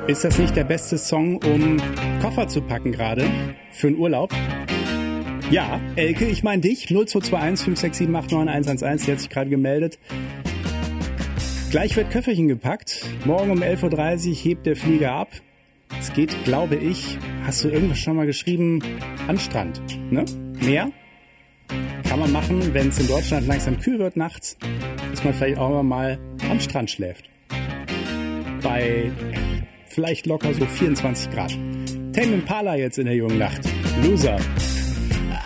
Ist das nicht der beste Song, um Koffer zu packen gerade für einen Urlaub? Ja, Elke, ich meine dich, 0221 567 89111, die hat sich gerade gemeldet. Gleich wird Köfferchen gepackt. Morgen um 11.30 Uhr hebt der Flieger ab. Es geht, glaube ich, hast du irgendwas schon mal geschrieben, an Strand, ne? Meer? Kann man machen, wenn es in Deutschland langsam kühl wird nachts, dass man vielleicht auch mal am Strand schläft. Bei vielleicht locker so 24 Grad. Tame Impala jetzt in der jungen Nacht. Loser.